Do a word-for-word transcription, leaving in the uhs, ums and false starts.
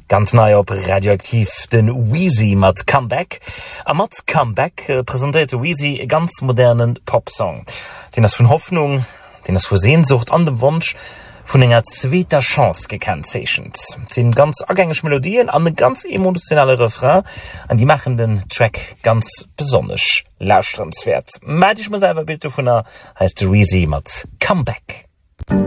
Ganz neu op Radioaktiv den Wheezy mat Comeback. A mat Comeback äh, präsentierte Wheezy e ganz modernen Popsong. Den as vun Hoffnung, den as vu Sehnsucht an dem Wunsch vun enger zweter Chance gekennzeichnet. Zehn ganz agängig Melodien an den ganz emotionale Refrain, an die machen den Track ganz besonders lauschenswert. Meid ich mir selber bitte von der heißt Wheezy mat Comeback.